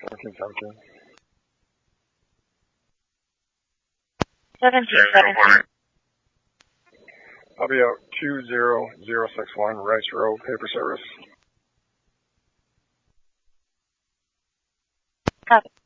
1717. 1717. I'll be out 20061 Rice Road, paper service. Copy.